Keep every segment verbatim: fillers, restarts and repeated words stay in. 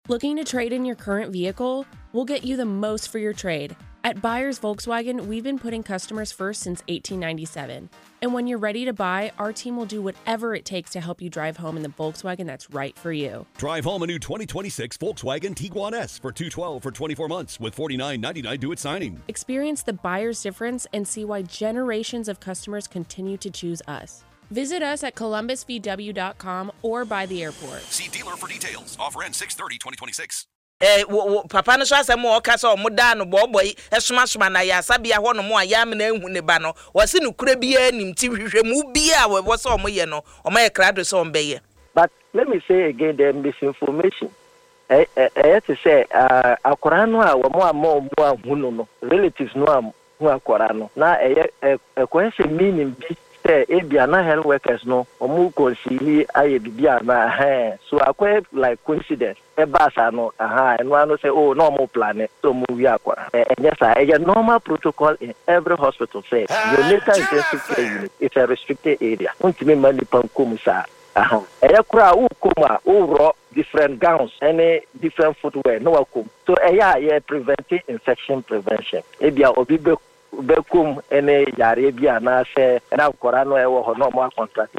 Looking to trade in your current vehicle? We'll get you the most for your trade. At Buyers Volkswagen, we've been putting customers first since eighteen ninety-seven. And when you're ready to buy, our team will do whatever it takes to help you drive home in the Volkswagen that's right for you. Drive home a new twenty twenty-six Volkswagen Tiguan S for two hundred twelve dollars for twenty-four months with forty-nine ninety-nine due at signing. Experience the buyer's difference and see why generations of customers continue to choose us. Visit us at columbus v w dot com or by the airport. See dealer for details. Offer ends six thirty twenty twenty-six. Eh, papa no so asem o ka so mo da no boboy esoma soma na ya sabia ho no mo ayam na ehu ne ba no wose no kura bia nim ti hwehwe mu bia we wo so mo ye no o ma ye krado so on beye. But let me say again, the misinformation. Eh eh eh to say uh akora no a wo mo ammo mo ahunu no relatives no am hu akora no na eh eh question meaning bi say ebia health workers no omu consider aye bibia na eh so akwa like coincidence e basa no aha and one say oh normal planet so mu wi akora eh yes a normal protocol in every hospital say your later intensive care unit is a restricted area untimi mani pankom sa aha e kura u kuma u ro different gowns any different footwear no akom so e ya ye preventing infection prevention ebia obi be bekum ene yare bia na say na akora no e wo ho no mo contract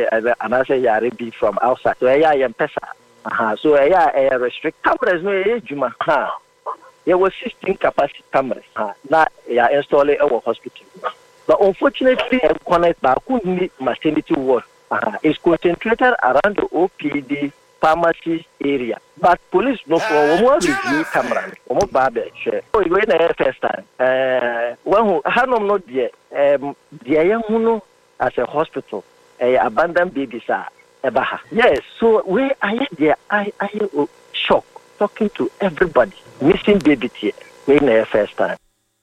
ana say yare be from outside so e ya ye pesa aha so e ya e restrict cameras no e juma ha there was sixteen capacity cameras ha na ya install e wo hospital but unfortunately e connect ba ku ni maternity ward aha is concentrated around the O P D pharmacy area but police no for one review camera omo ba be share o we na first time eh when hanom no there um there ya hunu as a hospital eh abandoned babies are ebaha yes so we I there I I shock talking to everybody missing baby here we na first time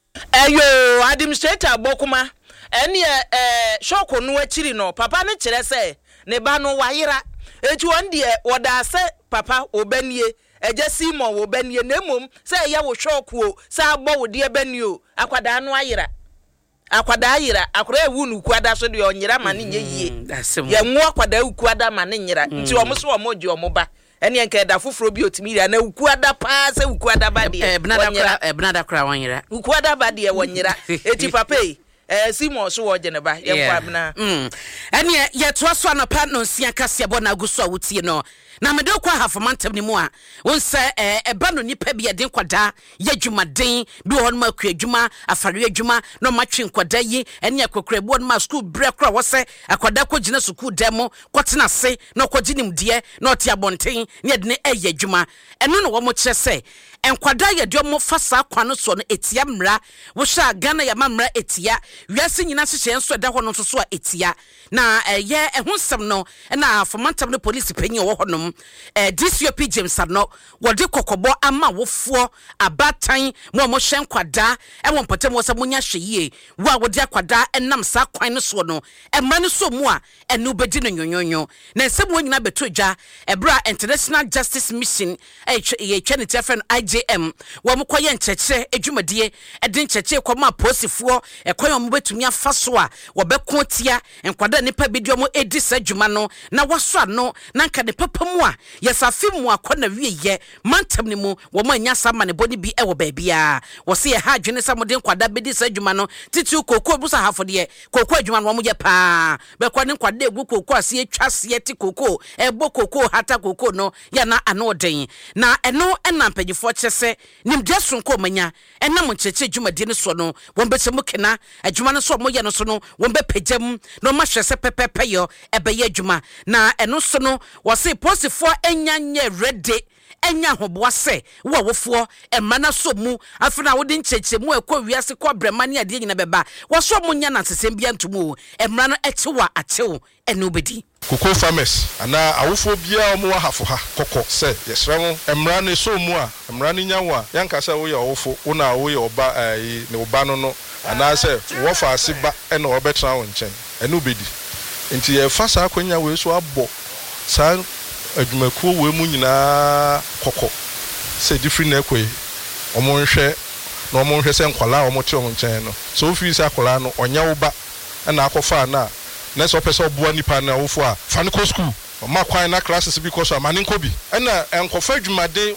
ayo administrator bokuma ene eh shock no akiri no papa ne kire say ne ba no wayira etu on de woda se papa obanie eje simon obanie nemom se ye wo shock o se agbo wo de banie o akwada no ayira akwada ayira akora ewu nu kwada so de onyira ma ne nyeyie ye nwo akwada ukwada ma ne nyira nti omo so omo ji omo ba ene nke da foforo bi otimi ya na ukwada pa se ukwada ba de e benada e benada kra wonyira ukwada ba de wonyira eti papa eh Simon so wo geneba ye kwa bna mm ene ye to so anopa no nsia kase bo na guso awutie no na me de kwa hafomantem ni mu a won se eh eba no nipa bi eden kwada ye dwumaden bi won ma akua dwuma afare adwuma no matwe nkwada yi ene akokra bo no ma school break wo se akwada ko gina school demo kwotena se no ko ginim de no ote abonten ne de ne eye adwuma eno no wo mo kire se enkwada ye de mo fasa kwa no so no etia mra wo sha Ghana ya mamra etia wiase nyina hyehyɛ nso da hɔ no so so a etia na ɛyɛ ehonsɛm no na afomantam no police panyin wɔ hɔ nom eh D C O P James no wɔde kokɔbɔ ama wofoɔ abatan mo mo hyɛ nkwada ɛwɔ mpɔtam wɔ sɛ munya hweyie wo a wɔde akwada ɛnam saa kwan no so no ɛma no so mu a ɛno bedi no nyonyonyo na nsɛm wɔ nyina beto dwa ɛbra International Justice Mission ɛyɛ twene tefren I J M wɔ mo kɔyɛ nkyɛkyerɛ adwumadie ɛde nkyɛkyerɛ kɔma posifoɔ ɛkɔyɛ mo betumi afa so a wɔbɛko tia nkwada nipa bi dio mo edi sa dwuma no na waso ano na nka ne papa mu a yesafi mu akɔna wieye mantam ne mu wo ma nya sama ne boni bi ɛwɔ baabia wo se ye ha adwene sa mo de nkwada bedi sa dwuma no titi kokoo busa hafo de kokoo adwuma no mo ye pa bɛkɔ ne nkwada egu kokoo ase atwa se ti kokoo ɛbɔ kokoo hata kokoo no ya na ano den na ɛno ɛna mpanyifo kyese nim de sonko manya ɛna mo kyekye dwumadi ne so no wo mbɛkyɛ mo kena adwuma no so mo ye no so no wo mbɛpɛgyam no ma hwɛse pɛpɛpɛ yo ɛbɛyɛ adwuma na ɛno so no wo se posifo enya nye ready enya hoboa se wo wofoɔ emma na so mu afina wo de nkyekye mu ekɔ wiase kɔ brema ne ade nyina bɛba wo so mo nya na sesem bia ntomu emma no ekyewa akyew ene obedi Cocoa farmers ana awofo bia omo hafo ha kokko se yesra mo emra ne so mu a emra ne nyawo a yanka se wo ye awofo wo na wo ye oba ai ne oba no no ana se wo fa ase ba ene obetra wo nchen ene obedi enti ye fa sa akonya we so abɔ sa adwumakuo we mu nyina kokko se different na ekoi omo nhwe na omo nhwe se nkwala omo te omo nchen no so fi se akwala no onya wo ba na akɔfa na na so pese oboa nipa na wofo a fa ne ko school ma kwan na classes bi ko so amane nko bi na enkofa adwumaden